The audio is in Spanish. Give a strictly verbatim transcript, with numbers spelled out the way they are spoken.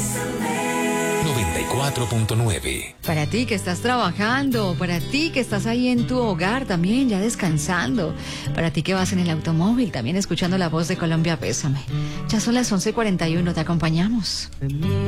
noventa y cuatro punto nueve. Para ti que estás trabajando, para ti que estás ahí en tu hogar también ya descansando, para ti que vas en el automóvil también escuchando la voz de Colombia, Pésame. Ya son las once cuarenta y uno, te acompañamos.